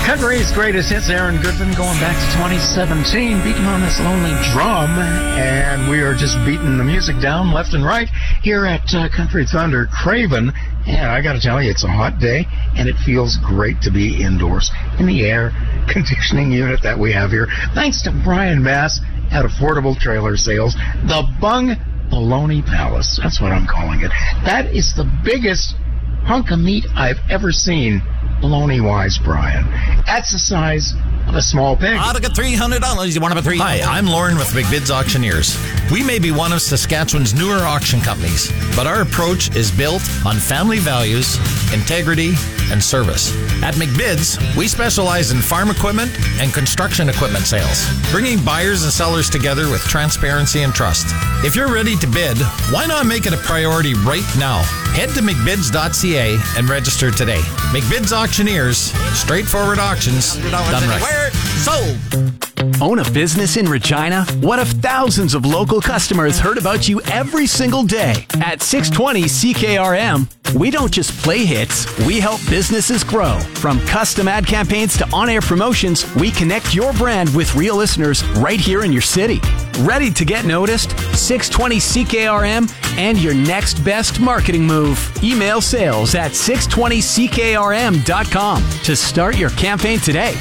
Country's greatest hits, Aaron Goodman, going back to 2017, beating on this lonely drum, and we are just beating the music down left and right here at Country Thunder Craven. And I got to tell you, it's a hot day, and it feels great to be indoors in the air conditioning unit that we have here. Thanks to Brian Bass at Affordable Trailer Sales, the Bung Bologna Palace. That's what I'm calling it. That is the biggest hunk of meat I've ever seen, bologna-wise, Brian. That's the size of a small pig. I'll get $300. You want to bet $300? Hi, I'm Lauren with McBid's Auctioneers. We may be one of Saskatchewan's newer auction companies, but our approach is built on family values, integrity, and service. At McBid's, we specialize in farm equipment and construction equipment sales, bringing buyers and sellers together with transparency and trust. If you're ready to bid, why not make it a priority right now? Head to McBids.ca and register today. McBid's Auctioneers, straightforward auctions, done right. Where? Sold! Own a business in Regina? What if thousands of local customers heard about you every single day? At 620 CKRM, we don't just play hits, we help businesses grow. From custom ad campaigns to on-air promotions, we connect your brand with real listeners right here in your city. Ready to get noticed? 620 CKRM and your next best marketing move. Email sales at 620ckrm.com to start your campaign today.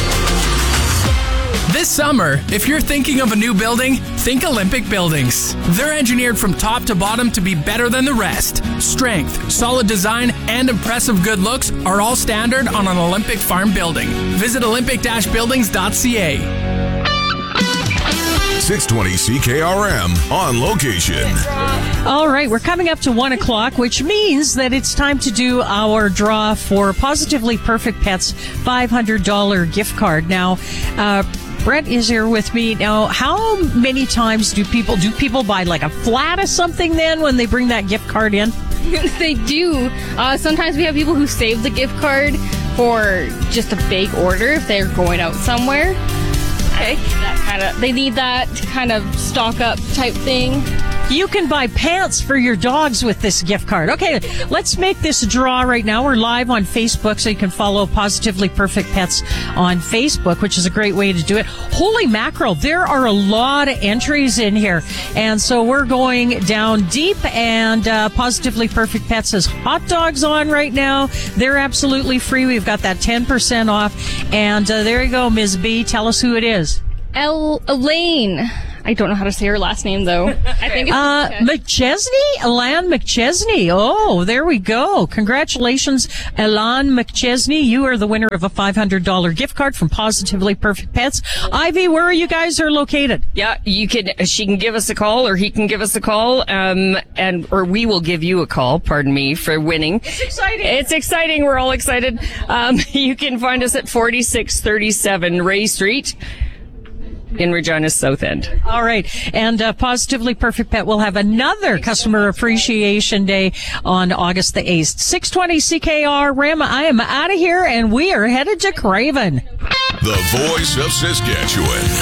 This summer, if you're thinking of a new building, think Olympic Buildings. They're engineered from top to bottom to be better than the rest. Strength, solid design, and impressive good looks are all standard on an Olympic farm building. Visit olympic-buildings.ca. 620 CKRM on location. All right, we're coming up to 1 o'clock, which means that it's time to do our draw for Positively Perfect Pets $500 gift card. Now, Brett is here with me. Now, how many times do people buy like a flat of something then when they bring that gift card in? They do. Sometimes we have people who save the gift card for just a big order if they're going out somewhere. Okay. They need that kind of stock up type thing. You can buy pants for your dogs with this gift card. Okay, let's make this draw right now. We're live on Facebook, so you can follow Positively Perfect Pets on Facebook, which is a great way to do it. Holy mackerel, there are a lot of entries in here. And so we're going down deep, and Positively Perfect Pets has hot dogs on right now. They're absolutely free. We've got that 10% off. And there you go, Ms. B. Tell us who it is. Elaine. I don't know how to say her last name, though. I think it's McChesney? Elan McChesney. Oh, there we go. Congratulations, Elan McChesney. You are the winner of a $500 gift card from Positively Perfect Pets. Ivy, where are you guys are located? Yeah, she can give us a call, or he can give us a call, or we will give you a call, pardon me, for winning. It's exciting. It's exciting. We're all excited. You can find us at 4637 Ray Street in Regina's South End. All right. And Positively Perfect Pet will have another Customer Appreciation Day on August the 8th. 620 CKRM. I am out of here, and we are headed to Craven. The voice of Saskatchewan.